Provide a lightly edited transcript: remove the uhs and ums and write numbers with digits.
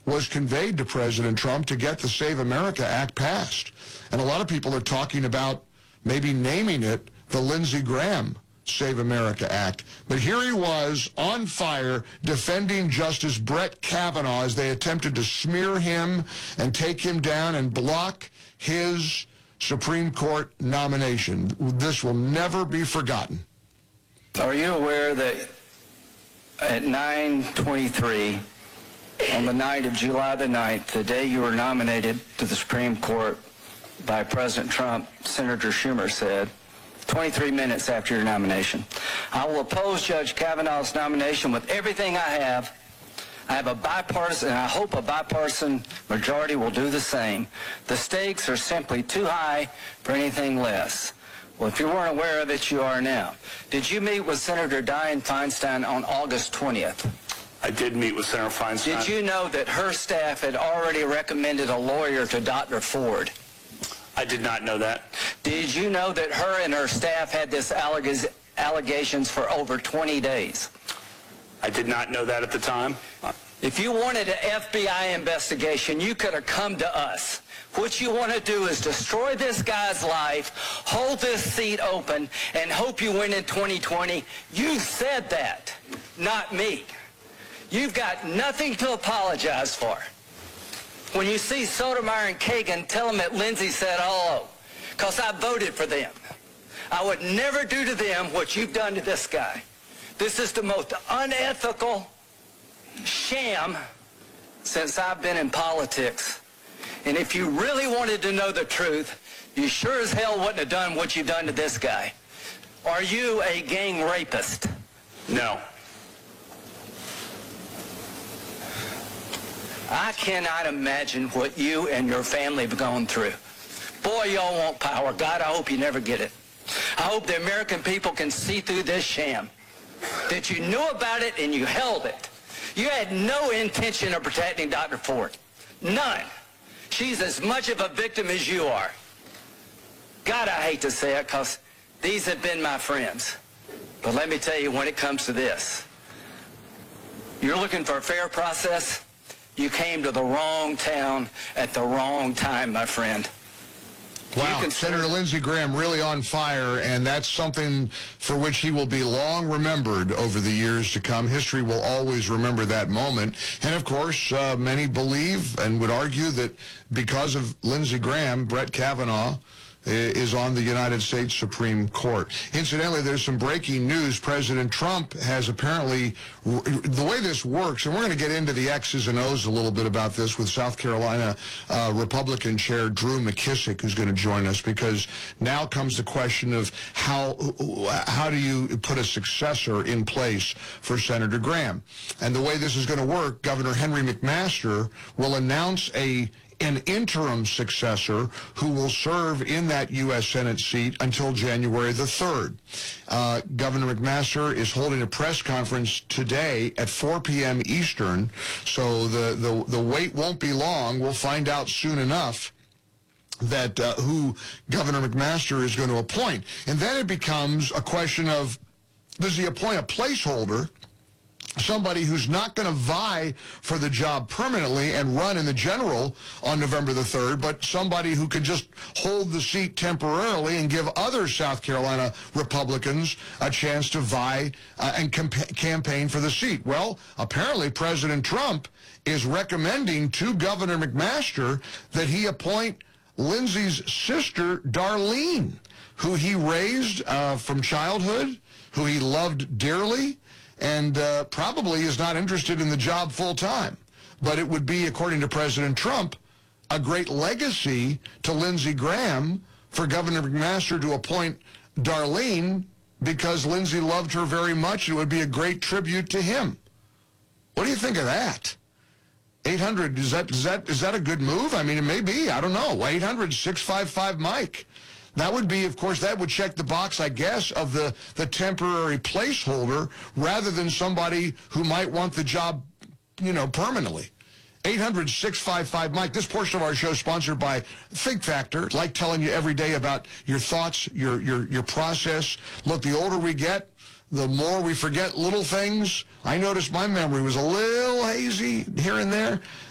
was conveyed to President Trump to get the Save America Act passed. And a lot of people are talking about maybe naming it the Lindsey Graham Save America Act. But here he was on fire defending Justice Brett Kavanaugh as they attempted to smear him and take him down and block his Supreme Court nomination. This will never be forgotten. Are you aware that at 9:23 on the night of July the 9th, the day you were nominated to the Supreme Court by President Trump, Senator Schumer said, 23 minutes after your nomination, "I will oppose Judge Kavanaugh's nomination with everything I have. I have a bipartisan, and I hope a bipartisan majority will do the same. The stakes are simply too high for anything less." Well, if you weren't aware of it, you are now. Did you meet with Senator Dianne Feinstein on August 20th? I did meet with Senator Feinstein. Did you know that her staff had already recommended a lawyer to Dr. Ford? I did not know that. Did you know that her and her staff had this allegations for over 20 days? I did not know that at the time. If you wanted an FBI investigation, you could have come to us. What you want to do is destroy this guy's life, hold this seat open, and hope you win in 2020. You said that, not me. You've got nothing to apologize for. When you see Sotomayor and Kagan, tell them that Lindsey said hello, because I voted for them. I would never do to them what you've done to this guy. This is the most unethical sham since I've been in politics. And if you really wanted to know the truth, you sure as hell wouldn't have done what you've done to this guy. Are you a gang rapist? No. I cannot imagine what you and your family have gone through. Boy, y'all want power. God, I hope you never get it. I hope the American people can see through this sham, that you knew about it and you held it. You had no intention of protecting Dr. Ford. None. She's as much of a victim as you are. God, I hate to say it, because these have been my friends. But let me tell you, when it comes to this, you're looking for a fair process, you came to the wrong town at the wrong time, my friend. Wow, Senator Lindsey Graham really on fire, and that's something for which he will be long remembered over the years to come. History will always remember that moment. And, of course, many believe and would argue that because of Lindsey Graham, Brett Kavanaugh is on the United States Supreme Court. Incidentally, there's some breaking news. President Trump has apparently, the way this works, and we're going to get into the X's and O's a little bit about this with South Carolina Republican Chair Drew McKissick, who's going to join us, because now comes the question of how do you put a successor in place for Senator Graham. And the way this is going to work, Governor Henry McMaster will announce an interim successor who will serve in that U.S. Senate seat until January the 3rd. Governor McMaster is holding a press conference today at 4 p.m. Eastern, so the wait won't be long. We'll find out soon enough that who Governor McMaster is going to appoint. And then it becomes a question of, does he appoint a placeholder, somebody who's not going to vie for the job permanently and run in the general on November the 3rd, but somebody who could just hold the seat temporarily and give other South Carolina Republicans a chance to vie and campaign for the seat? Well, apparently President Trump is recommending to Governor McMaster that he appoint Lindsey's sister, Darlene, who he raised from childhood, who he loved dearly, and probably is not interested in the job full-time. But it would be, according to President Trump, a great legacy to Lindsey Graham for Governor McMaster to appoint Darlene, because Lindsey loved her very much. It would be a great tribute to him. What do you think of that? 800, is that a good move? I mean, it may be. I don't know. 800-655-MIKE. That would be, of course, that would check the box, I guess, of the temporary placeholder rather than somebody who might want the job, permanently. 800-655-MIKE. This portion of our show is sponsored by Think Factor. Like telling you every day about your thoughts, your process. Look, the older we get, the more we forget little things. I noticed my memory was a little hazy here and there.